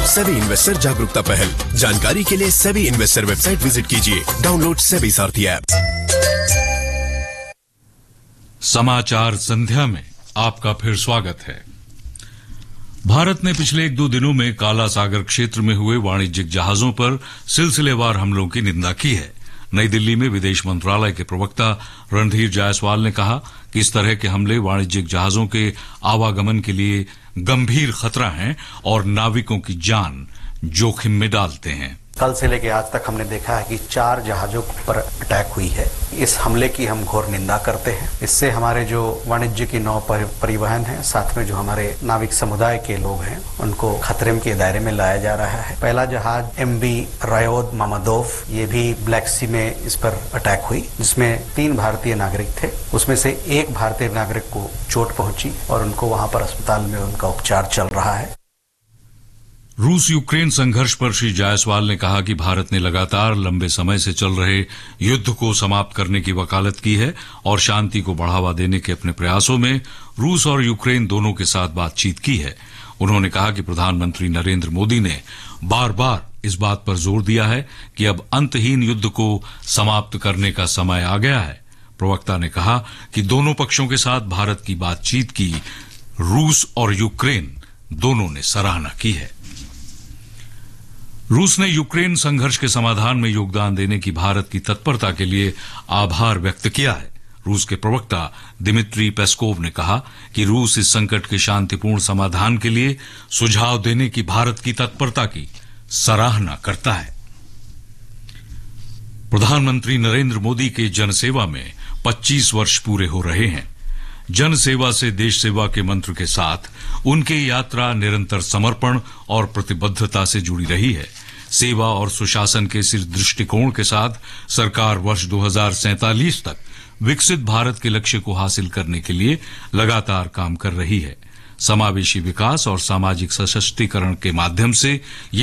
SEBI investor जागरूकता पहल। जानकारी के लिए सेबी इन्वेस्टर वेबसाइट विजिट कीजिए। डाउनलोड सेबी सारथी ऐप। समाचार संध्या में आपका फिर स्वागत है। भारत ने पिछले 1-2 दिनों में काला सागर क्षेत्र में हुए वाणिज्यिक जहाजों पर सिलसिलेवार हमलों की निंदा की है। नई दिल्ली में विदेश मंत्रालय के प्रवक्ता रणधीर जायसवाल ने कहा कि इस तरह के हमले वाणिज्यिक जहाजों के आवागमन के लिए गंभीर खतरा हैं और नाविकों की जान जोखिम में डालते हैं। कल से लेकर आज तक हमने देखा है कि 4 जहाजों पर अटैक हुई है। इस हमले की हम घोर निंदा करते हैं। इससे हमारे जो वाणिज्य की नौ परिवहन है, साथ में जो हमारे नाविक समुदाय के लोग हैं, उनको खतरे के दायरे में लाया जा रहा है। पहला जहाज MV रायोद मामादोव, ये भी ब्लैक सी में इस पर अटैक हुई, जिसमें 3 भारतीय नागरिक थे। उसमें से एक भारतीय नागरिक को चोट पहुंची और उनको वहां पर अस्पताल में उनका उपचार चल रहा है। रूस यूक्रेन संघर्ष पर श्री जायसवाल ने कहा कि भारत ने लगातार लंबे समय से चल रहे युद्ध को समाप्त करने की वकालत की है और शांति को बढ़ावा देने के अपने प्रयासों में रूस और यूक्रेन दोनों के साथ बातचीत की है। उन्होंने कहा कि प्रधानमंत्री नरेंद्र मोदी ने बार बार इस बात पर जोर दिया है कि अब अंतहीन युद्ध को समाप्त करने का समय आ गया है। प्रवक्ता ने कहा कि दोनों पक्षों के साथ भारत की बातचीत की रूस और यूक्रेन दोनों ने सराहना की है। रूस ने यूक्रेन संघर्ष के समाधान में योगदान देने की भारत की तत्परता के लिए आभार व्यक्त किया है। रूस के प्रवक्ता दिमित्री पेस्कोव ने कहा कि रूस इस संकट के शांतिपूर्ण समाधान के लिए सुझाव देने की भारत की तत्परता की सराहना करता है। प्रधानमंत्री नरेंद्र मोदी के जनसेवा में 25 वर्ष पूरे हो रहे हैं। जन सेवा से देश सेवा के मंत्र के साथ उनकी यात्रा निरंतर समर्पण और प्रतिबद्धता से जुड़ी रही है। सेवा और सुशासन के इस दृष्टिकोण के साथ सरकार वर्ष 2047 तक विकसित भारत के लक्ष्य को हासिल करने के लिए लगातार काम कर रही है। समावेशी विकास और सामाजिक सशक्तिकरण के माध्यम से